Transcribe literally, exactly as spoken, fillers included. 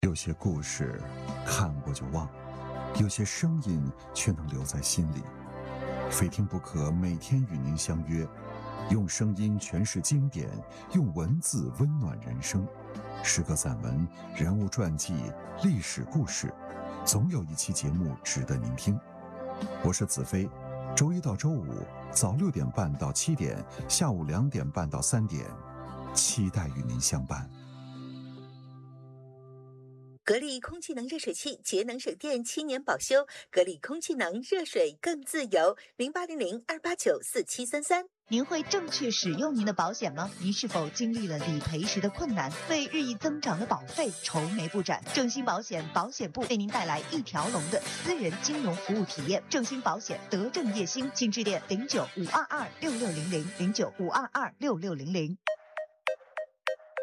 有些故事看过就忘，有些声音却能留在心里。非听不可，每天与您相约，用声音诠释经典，用文字温暖人生。诗歌散文、人物传记、历史故事，总有一期节目值得您听。我是子飞，周一到周五早六点半到七点，下午两点半到三点，期待与您相伴。 格力空气能热水器节能省电七年保修，格力空气能热水更自由。零八零零二八九四七三三。 您会正确使用您的保险吗？您是否经历了理赔时的困难，为日益增长的保费愁眉不展？正兴保险保险部为您带来一条龙的私人金融服务体验。正兴保险德政叶兴，请致电零九五二二六六零零零九五二二六六零零。